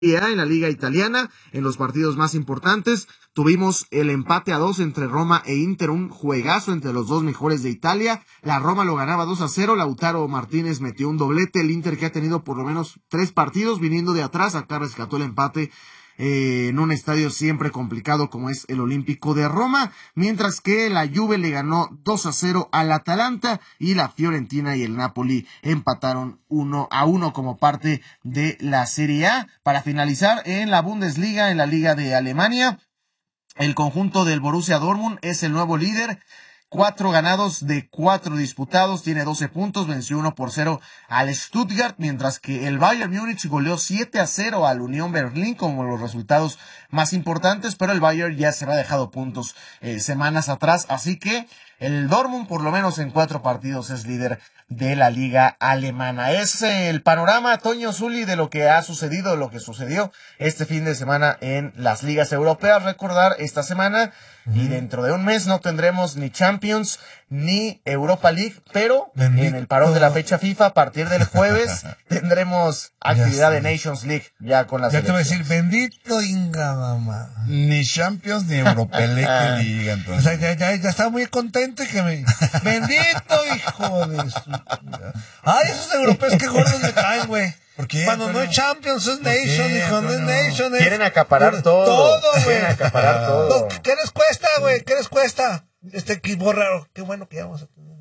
en la Liga Italiana, en los partidos más importantes, tuvimos el empate a 2 entre Roma e Inter, un juegazo entre los dos mejores de Italia. La Roma lo ganaba 2-0, Lautaro Martínez metió un doblete, el Inter que ha tenido por lo menos 3 partidos viniendo de atrás, acá rescató el empate en un estadio siempre complicado como es el Olímpico de Roma, mientras que la Juve le ganó 2-0 al Atalanta y la Fiorentina y el Napoli empataron 1-1 como parte de la Serie A. Para finalizar, en la Bundesliga, en la Liga de Alemania, el conjunto del Borussia Dortmund es el nuevo líder. 4 ganados de 4 disputados, tiene 12 puntos, venció 1-0 al Stuttgart, mientras que el Bayern Múnich goleó 7-0 al Unión Berlín como los resultados más importantes, pero el Bayern ya se había dejado puntos semanas atrás, así que el Dortmund por lo menos en 4 partidos es líder de la liga alemana. Es el panorama, Toño Zuli, de lo que ha sucedido, lo que sucedió este fin de semana en las ligas europeas. Recordar esta semana y dentro de un mes no tendremos ni Champions ni Europa League, pero en el parón de la fecha FIFA, a partir del jueves, tendremos actividad de Nations League ya con la selección. Ya te voy a decir, bendito Inga, mamá. Ni Champions ni Europa League que diga, entonces. O sea, ya estaba muy contento y que me... ¡Bendito, hijo de su... Ay, esos europeos que gordos me caen, güey. ¿Por qué? Cuando no es Champions, es Nation, y cuando es Nation es... Quieren acaparar todo. Todo, güey. Quieren acaparar todo. ¿Qué les cuesta, güey? ¿Qué les cuesta? Este equipo raro. Qué bueno que vamos a tener.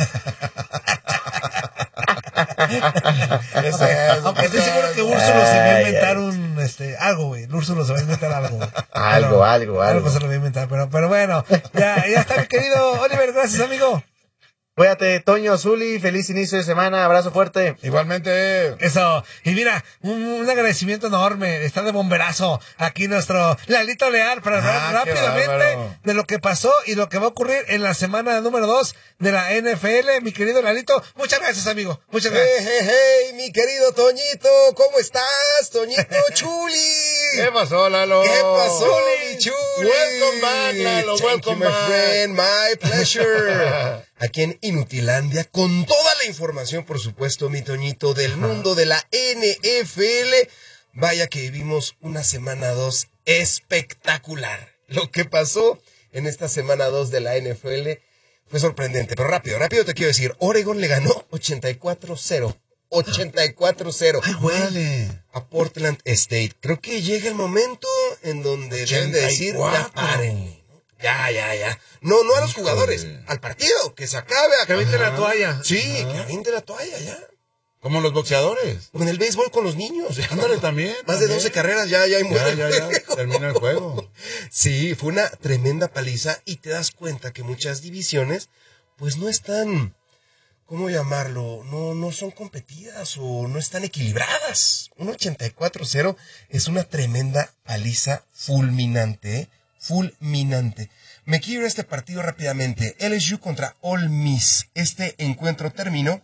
Aunque estoy seguro que Úrsulo se va a inventar algo, güey. Úrsulo se va a inventar algo, güey. Algo se lo va a inventar, pero bueno. Ya está, mi querido Oliver. Gracias, amigo. Cuídate, Toño Zuli, feliz inicio de semana, abrazo fuerte. Igualmente. Eso, y mira, un agradecimiento enorme, está de bomberazo aquí nuestro Lalito Leal para hablar rápidamente de lo que pasó y lo que va a ocurrir en la semana número 2 de la NFL, mi querido Lalito. Muchas gracias, amigo, muchas gracias. Hey, mi querido Toñito, ¿cómo estás, Toñito Chuli? ¿Qué pasó, Lalo? ¿Qué pasó, mi Chuli? Welcome back, Lalo, welcome back. My friend, my pleasure. Aquí en Inutilandia, con toda la información, por supuesto, mi Toñito, del mundo de la NFL. Vaya que vivimos una semana 2 espectacular. Lo que pasó en esta semana 2 de la NFL fue sorprendente, pero rápido te quiero decir, Oregon le ganó 84-0. 84-0. Ay, güey. A Portland State. Creo que llega el momento en donde deben de decir, ya párenle. Ya. No a los jugadores, al partido, que se acabe. Que avienten la toalla. Sí, que avienten la toalla, ya. Como los boxeadores. O en el béisbol con los niños. Ándale también. Más de 12 carreras, ya y muere. Ya, termina el juego. Sí, fue una tremenda paliza y te das cuenta que muchas divisiones, pues no están, ¿cómo llamarlo? No son competidas o no están equilibradas. Un 84-0 es una tremenda paliza fulminante, fulminante. Me quiero ir a este partido rápidamente. LSU contra Ole Miss. Este encuentro terminó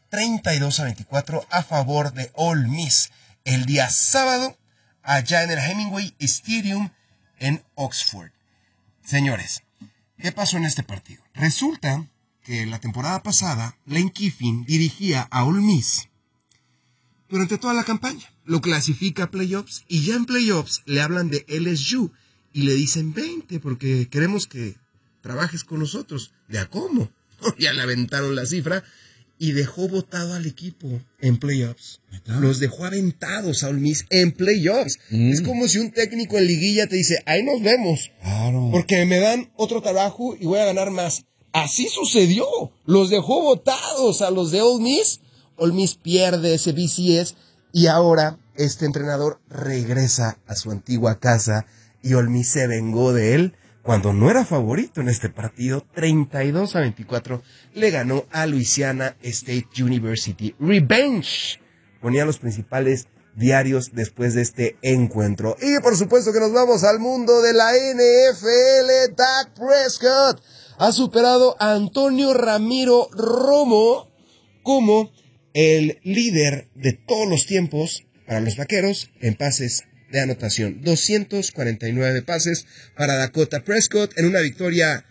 32-24 a favor de Ole Miss. El día sábado, allá en el Hemingway Stadium en Oxford. Señores, ¿qué pasó en este partido? Resulta que la temporada pasada, Lane Kiffin dirigía a Ole Miss durante toda la campaña. Lo clasifica a playoffs y ya en playoffs le hablan de LSU y le dicen 20 porque queremos que trabajes con nosotros. ¿Ya cómo? Ya le aventaron la cifra y dejó botado al equipo en playoffs. Los dejó aventados a Ole Miss en playoffs. Es como si un técnico en liguilla te dice, ahí nos vemos. Claro. Porque me dan otro trabajo y voy a ganar más. Así sucedió. Los dejó botados a los de Ole Miss. Ole Miss pierde ese BCS y ahora este entrenador regresa a su antigua casa y Ole Miss se vengó de él cuando no era favorito en este partido. 32-24 le ganó a Louisiana State University. Revenge. Ponía los principales diarios después de este encuentro. Y por supuesto que nos vamos al mundo de la NFL. Dak Prescott ha superado a Antonio Ramiro Romo como el líder de todos los tiempos para los Vaqueros en pases de anotación. 249 pases para Dakota Prescott en una victoria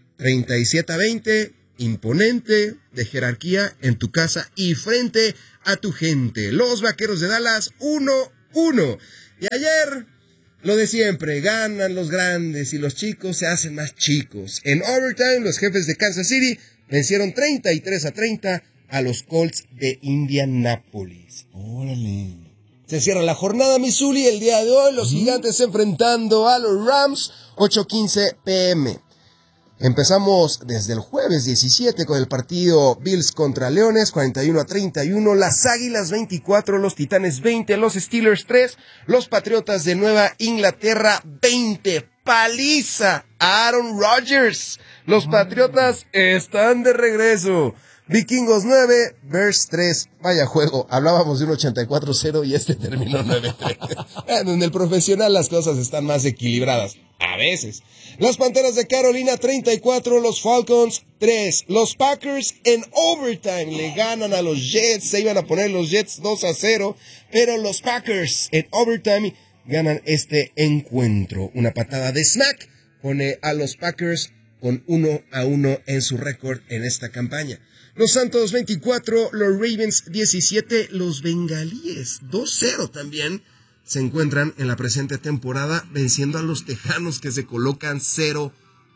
37-20, imponente, de jerarquía, en tu casa y frente a tu gente. Los Vaqueros de Dallas 1-1. Y ayer, lo de siempre, ganan los grandes y los chicos se hacen más chicos. En overtime, los Jefes de Kansas City vencieron 33-30 a los Colts de Indianápolis. Órale. Se cierra la jornada, Missouri, el día de hoy, los Gigantes enfrentando a los Rams, 8:15 p.m. Empezamos desde el jueves 17 con el partido Bills contra Leones, 41-31, las Águilas 24, los Titanes 20, los Steelers 3, los Patriotas de Nueva Inglaterra 20, paliza a Aaron Rodgers. Los Patriotas están de regreso. Vikingos 9, Bears 3. Vaya juego. Hablábamos de un 84-0 y este terminó 9-3. Bueno, en el profesional las cosas están más equilibradas. A veces. Las Panteras de Carolina 34, los Falcons 3. Los Packers en overtime le ganan a los Jets. Se iban a poner los Jets 2-0, pero los Packers en overtime ganan este encuentro. Una patada de snack pone a los Packers con 1-1 en su récord en esta campaña. Los Santos 24, los Ravens 17, los Bengalíes 2-0 también se encuentran en la presente temporada venciendo a los Tejanos que se colocan 0-2.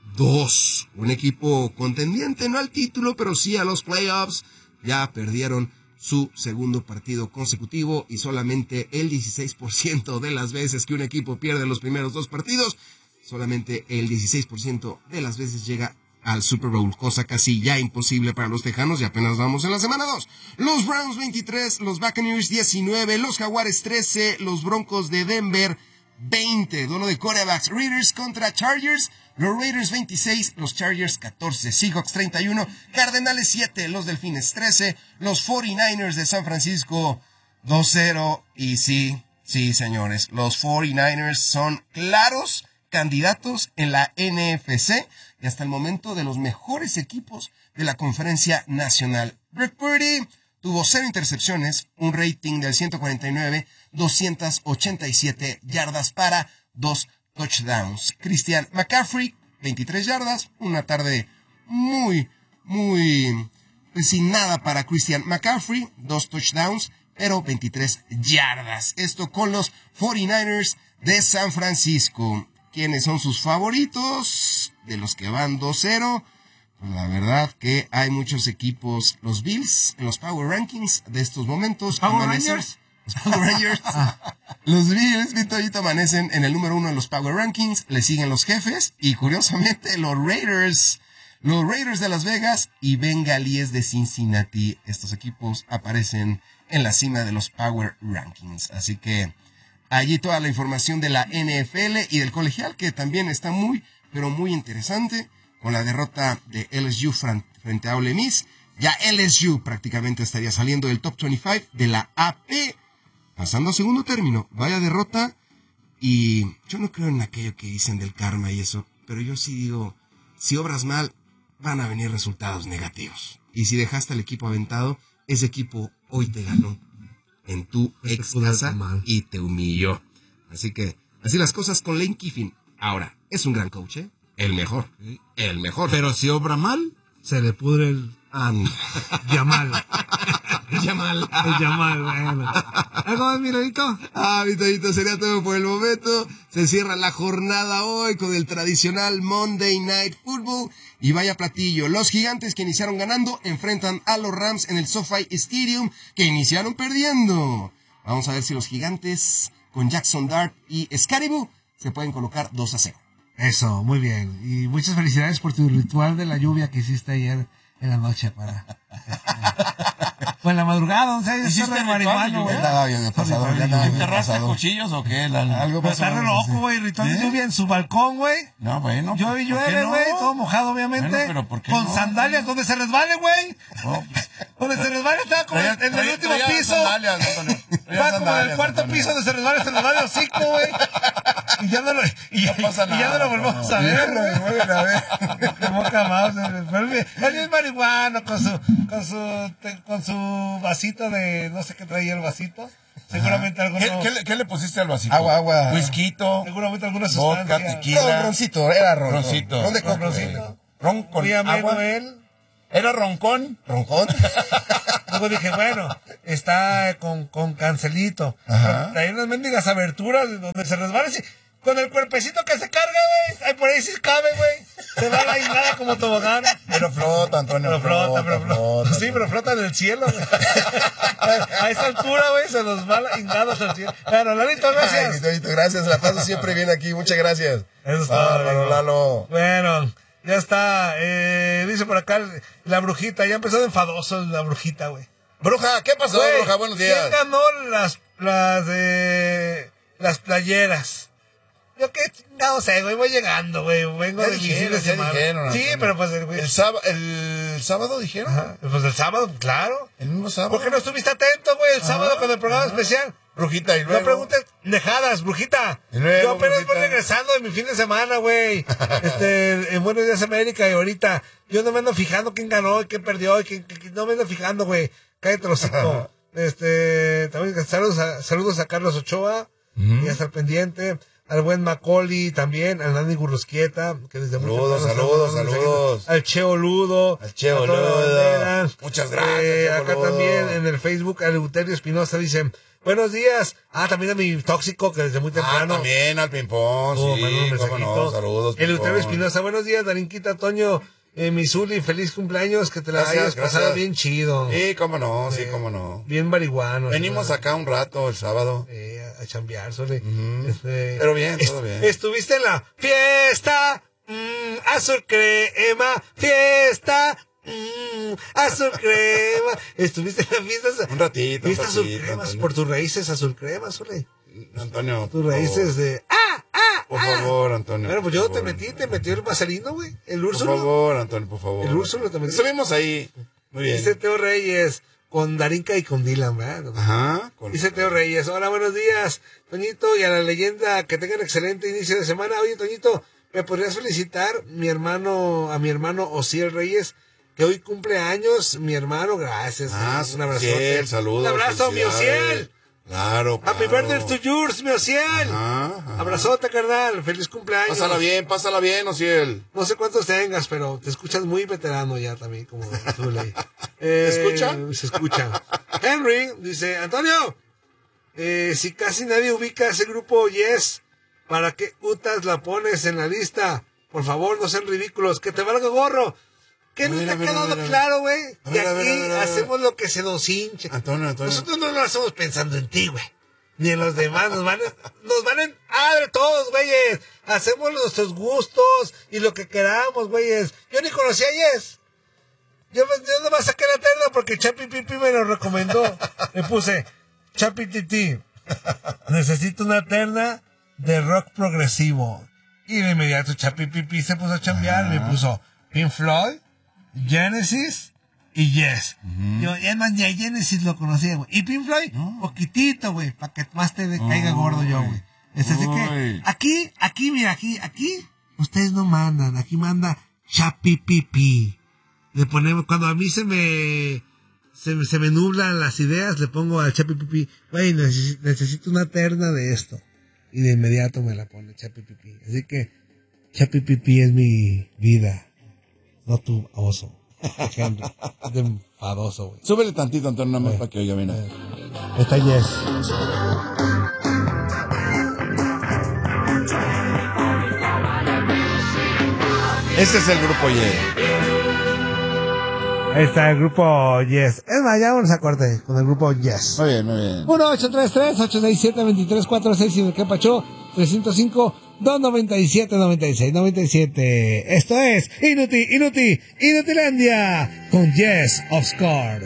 Un equipo contendiente, no al título, pero sí a los playoffs. Ya perdieron su segundo partido consecutivo y solamente el 16% de las veces que un equipo pierde los primeros dos partidos, solamente el 16% de las veces llega al Super Bowl, cosa casi ya imposible para los Tejanos y apenas vamos en la semana 2. Los Browns 23, los Buccaneers 19, los Jaguares 13, los Broncos de Denver 20. Duelo de quarterbacks, Raiders contra Chargers, los Raiders 26, los Chargers 14, Seahawks 31, Cardenales 7, los Delfines 13, los 49ers de San Francisco 2-0 y sí, señores, los 49ers son claros candidatos en la NFC y hasta el momento de los mejores equipos de la Conferencia Nacional. Brock Purdy tuvo 0 intercepciones, un rating del 149, 287 yardas para 2 touchdowns. Christian McCaffrey, 23 yardas, una tarde muy, pues sin nada para Christian McCaffrey, 2 touchdowns, pero 23 yardas. Esto con los 49ers de San Francisco. ¿Quiénes son sus favoritos? De los que van 2-0. Pues la verdad que hay muchos equipos. Los Bills en los Power Rankings de estos momentos. ¿Power Rangers? Los Power Rangers. Los Bills, Vitorito, amanecen en el número 1 en los Power Rankings. Le siguen los Jefes. Y curiosamente los Raiders. Los Raiders de Las Vegas y Bengalíes de Cincinnati. Estos equipos aparecen en la cima de los Power Rankings. Así que allí toda la información de la NFL y del colegial, que también está muy, pero muy interesante, con la derrota de LSU frente a Ole Miss. Ya LSU prácticamente estaría saliendo del top 25 de la AP, pasando a segundo término. Vaya derrota, y yo no creo en aquello que dicen del karma y eso, pero yo sí digo, si obras mal, van a venir resultados negativos. Y si dejaste al equipo aventado, ese equipo hoy te ganó en tu ex casa y te humilló. Así que, así las cosas con Lane Kiffin. Ahora, es un gran coach, ¿eh? El mejor. Pero si obra mal, Se le pudre el Yamal. Yamal. El Yamal, bueno. ¿Algo más, Miradito? Vitadito, sería todo por el momento. Se cierra la jornada hoy con el tradicional Monday Night Football. Y vaya platillo, los Gigantes que iniciaron ganando enfrentan a los Rams en el SoFi Stadium, que iniciaron perdiendo. Vamos a ver si los Gigantes con Jackson Dart y Scaribu se pueden colocar 2-0. Eso, muy bien. Y muchas felicidades por tu ritual de la lluvia que hiciste ayer en la noche para... Pues en la madrugada, o sea, ¿hiciste el marihuano, güey. ¿Enterraste cuchillos o qué? Algo pasó. Está re loco, güey, ritual de lluvia en su balcón, güey. No, bueno. Llueve, güey, todo mojado, obviamente. Bueno, pero ¿por qué con no? sandalias, donde se resbale, güey. Donde se resbale estaba como en el último piso. Va como en el cuarto piso donde se resbale el hocico, güey. Y ya no lo, ya no lo volvemos a ver, güey. Qué boca más. Él es marihuano con su vasito de, no sé qué traía el vasito. Seguramente alguno... ¿Qué le pusiste al vasito? Agua. Whisquito. Seguramente alguna Vodka, sustancia. tequila. Roncito, era ron. Roncito. Ron de coco. Roncito. Ron con Muy agua. ameno él. ¿Era roncón? ¿Roncón? Luego dije, bueno, está con cancelito. Ajá. Hay unas mendigas aberturas donde se resbala así. Con el cuerpecito que se carga, güey. Ay, por ahí sí cabe, güey. Se va la nada como tobogán. Pero flota, Antonio. Pero flota. Sí, pero flota en el cielo, güey. A esa altura, güey, se nos va la ingada hasta el cielo. Bueno, Lalito, gracias. Ay, Lalito, gracias. La paso siempre bien aquí. Muchas gracias. Eso es todo, Lalo, Lalo. Bueno, ya está. Dice por acá la brujita. Ya empezó de enfadoso la brujita, güey. Bruja, ¿qué pasó, Güey, Bruja? Buenos días. ¿Quién ganó las playeras? Yo qué chingado sé, güey, voy llegando, güey. Vengo Ya de mi dijeron, fin de ya semana. dijeron, Sí, Antonio. pero pues güey, El sábado dijeron. ajá, pues el sábado, claro. El mismo sábado. ¿Por qué no estuviste atento, güey, el sábado con el programa especial? Brujita, y luego. No preguntes dejadas, brujita. Y luego, Yo apenas voy brujita. regresando de mi fin de semana, güey. En Buenos Días América y ahorita. Yo no me ando fijando quién ganó y quién perdió y quién no me ando fijando, güey. Cállate los hocico. También saludos a Carlos Ochoa. Y hasta el pendiente. Al buen Macaulay también, al Nani Gurrusquieta, que desde muy temprano Saludos. al Cheo Ludo, Al Cheo a toda la Ludo. bandera. Muchas gracias, Cheo Acá Ludo. también en el Facebook, al Euterio Espinosa dice, buenos días. También a mi tóxico, que desde muy temprano. También al ping-pong, mandó un sí, cómo mensajito. no, saludos. El Euterio ping-pong. Espinosa, buenos días, Darinquita, Toño, Misuli, feliz cumpleaños, que te la Gracias, hayas pasado gracias. bien chido. Sí, cómo no, sí, cómo no. Bien marihuano. Venimos ¿verdad? acá un rato el sábado. A chambear, Sole. Pero bien, todo bien. Estuviste en la fiesta, azul crema, fiesta, azul crema. Estuviste en la fiesta. Un ratito, Fiesta azul crema, Antonio. por tus raíces azul crema, Sole. Antonio. Tus raíces de... Por favor, Antonio. Bueno, pues por yo favor. te metió el vaselino, güey. El Por Úrsulo. favor, Antonio, por favor. El Úrsulo te metió. Estuvimos ahí. Muy bien. Dice Teo Reyes, con Darinka y con Dylan, ¿verdad? Ajá. Dice Teo Reyes, hola, buenos días, Toñito, y a la leyenda, que tengan excelente inicio de semana. Oye, Toñito, ¿me podrías felicitar a mi hermano Osiel Reyes, que hoy cumple años, mi hermano? Gracias. Un abrazote. Osiel, saludos. Un abrazo, mi felicidades. Osiel. Claro, Happy claro. birthday to yours, mi Osiel. Ajá. Abrazote, carnal. Feliz cumpleaños. Pásala bien, Osiel. No sé cuántos tengas, pero te escuchas muy veterano ya también, como tú leí. escucha? Se escucha. Henry dice, Antonio, si casi nadie ubica ese grupo Yes, ¿para qué utas la pones en la lista? Por favor, no sean ridículos, que te valga gorro. ¿Qué no te ha quedado claro, güey? Y aquí hacemos lo que se nos hinche. Antonio. Nosotros no lo hacemos pensando en ti, güey. Ni en los demás. Nos van de todos, güeyes. Hacemos nuestros gustos y lo que queramos, güeyes. Yo ni conocía a Yes. Yo nomás saqué la terna porque Chapi Pipi me lo recomendó. Le puse, Chapi Titi, necesito una terna de rock progresivo. Y de inmediato Chapi Pipi se puso a chambear. Me puso Pink Floyd, Genesis y Yes. Yo, ya no, ni a Genesis lo conocía, güey. Y Pink Floyd, poquitito, güey, para que más te caiga gordo yo, güey. Así que, aquí, ustedes no mandan, aquí manda Chapi Pipi. Le ponemos, cuando a mí se me nublan las ideas, le pongo al Chapi Pipi, güey, necesito una terna de esto. Y de inmediato me la pone Chapi Pipi. Así que, Chapi Pipi es mi vida. No tu oso. Henry. Es de enfadoso, güey. Súbele tantito, Antonio, nada más para que oiga bien. Está Yes. Ese es el grupo Y. Ahí está el grupo Yes. Es más, ya vamos a corte con el grupo Yes. Muy bien, muy bien. 1-833-867-2346 y el que pachó 305-297-9697. Esto es Inutilandia con Yes of Score.